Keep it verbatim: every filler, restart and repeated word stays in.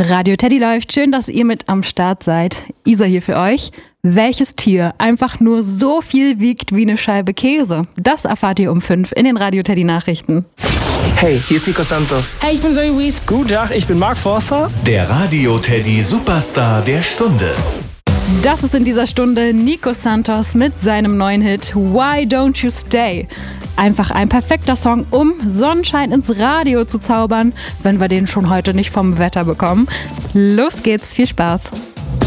Radio Teddy läuft. Schön, dass ihr mit am Start seid. Isa hier für euch. Welches Tier einfach nur so viel wiegt wie eine Scheibe Käse? Das erfahrt ihr um fünf in den Radio Teddy Nachrichten. Hey, hier ist Nico Santos. Hey, ich bin Zoe Wies. Guten Tag, ich bin Mark Forster. Der Radio Teddy Superstar der Stunde. Das ist in dieser Stunde Nico Santos mit seinem neuen Hit Why Don't You Stay? Einfach ein perfekter Song, um Sonnenschein ins Radio zu zaubern, wenn wir den schon heute nicht vom Wetter bekommen. Los geht's, viel Spaß!